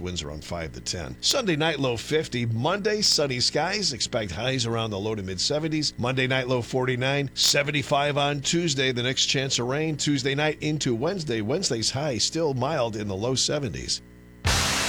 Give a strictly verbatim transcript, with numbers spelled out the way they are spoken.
West winds around five to ten. Sunday night low fifty. Monday, sunny skies. Expect highs around the low to mid seventies. Monday night low forty-nine. seventy-five on Tuesday. The next chance of rain Tuesday night into Wednesday. Wednesday's high still mild in the low seventies.